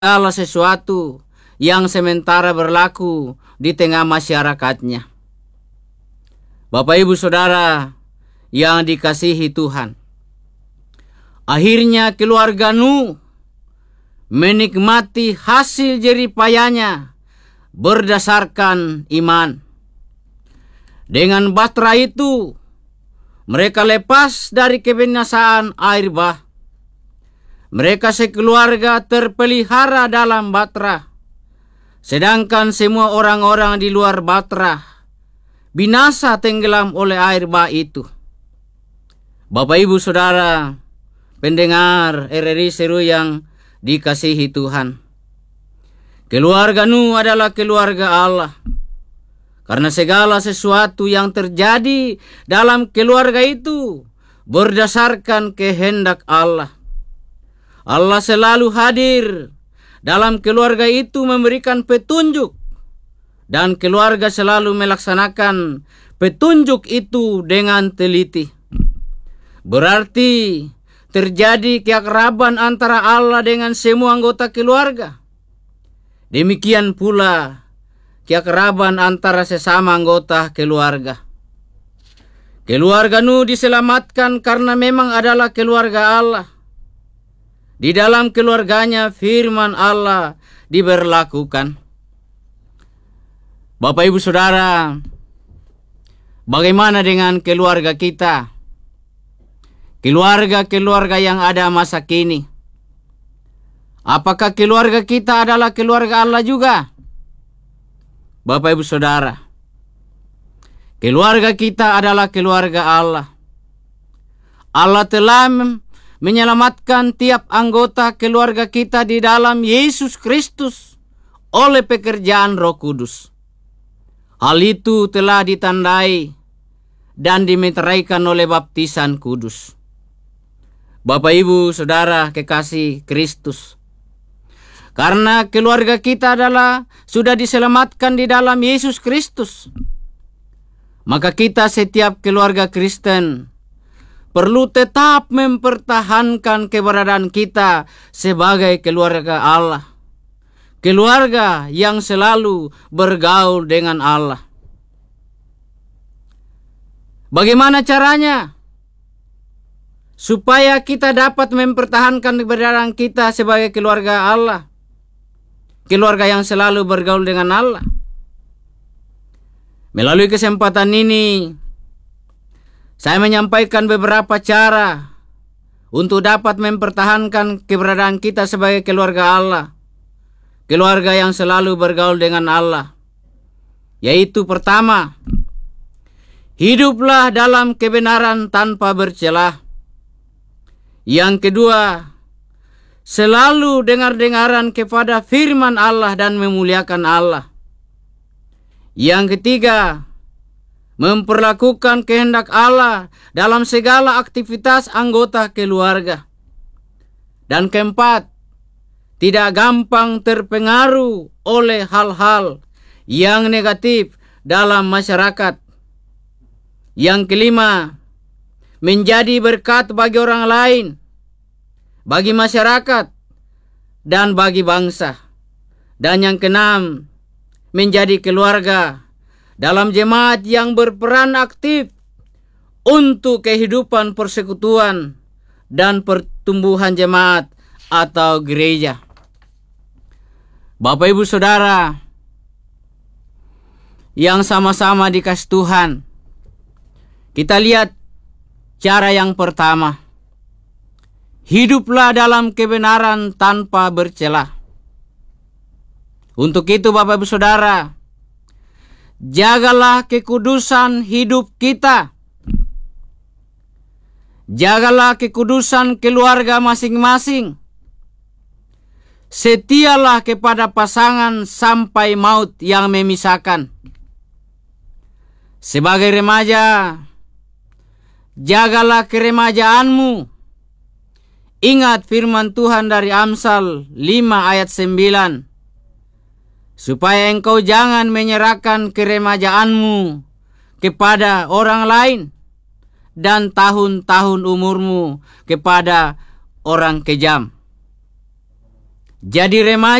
segala sesuatu yang sementara berlaku di tengah masyarakatnya. Bapak Ibu Saudara yang dikasihi Tuhan, akhirnya keluarga Nuh menikmati hasil jerih payahnya berdasarkan iman. Dengan bahtera itu, mereka lepas dari kebinasaan air bah. Mereka sekeluarga terpelihara dalam bahtera, sedangkan semua orang-orang di luar bahtera binasa tenggelam oleh air bah itu. Bapak Ibu Saudara pendengar RRI Seru yang dikasihi Tuhan, keluarga Nuh adalah keluarga Allah. Karena segala sesuatu yang terjadi dalam keluarga itu berdasarkan kehendak Allah. Allah selalu hadir dalam keluarga itu memberikan petunjuk, dan keluarga selalu melaksanakan petunjuk itu dengan teliti. Berarti terjadi keakraban antara Allah dengan semua anggota keluarga. Demikian pula keakraban antara sesama anggota keluarga. Keluarga Nuh diselamatkan karena memang adalah keluarga Allah. Di dalam keluarganya firman Allah diberlakukan. Bapak Ibu Saudara, bagaimana dengan keluarga kita? Keluarga-keluarga yang ada masa kini. Apakah keluarga kita adalah keluarga Allah juga? Bapak Ibu Saudara, keluarga kita adalah keluarga Allah. Allah telah menyelamatkan tiap anggota keluarga kita di dalam Yesus Kristus oleh pekerjaan Roh Kudus. Hal itu telah ditandai dan dimeteraikan oleh baptisan kudus. Bapak Ibu Saudara kekasih Kristus, karena keluarga kita sudah diselamatkan di dalam Yesus Kristus, maka kita setiap keluarga Kristen perlu tetap mempertahankan keberadaan kita sebagai keluarga Allah. Keluarga yang selalu bergaul dengan Allah. Bagaimana caranya supaya kita dapat mempertahankan keberadaan kita sebagai keluarga Allah? Keluarga yang selalu bergaul dengan Allah. Melalui kesempatan ini, saya menyampaikan beberapa cara untuk dapat mempertahankan keberadaan kita sebagai keluarga Allah. Keluarga yang selalu bergaul dengan Allah. Yaitu pertama, hiduplah dalam kebenaran tanpa bercelah. Yang kedua, selalu dengar-dengaran kepada firman Allah dan memuliakan Allah. Yang ketiga, memperlakukan kehendak Allah dalam segala aktivitas anggota keluarga. Dan keempat, tidak gampang terpengaruh oleh hal-hal yang negatif dalam masyarakat. Yang kelima, menjadi berkat bagi orang lain, bagi masyarakat, dan bagi bangsa. Dan yang keenam, menjadi keluarga dalam jemaat yang berperan aktif untuk kehidupan persekutuan dan pertumbuhan jemaat atau gereja. Bapak Ibu Saudara yang sama-sama dikasih Tuhan, kita lihat cara yang pertama. Hiduplah dalam kebenaran tanpa bercelah. Untuk itu Bapak Ibu Saudara, jagalah kekudusan hidup kita. Jagalah kekudusan keluarga masing-masing. Setialah kepada pasangan sampai maut yang memisahkan. Sebagai remaja, jagalah keremajaanmu. Ingat firman Tuhan dari Amsal 5 ayat 9. Supaya engkau jangan menyerahkan keremajaanmu kepada orang lain dan tahun-tahun umurmu kepada orang kejam. Jadi remaja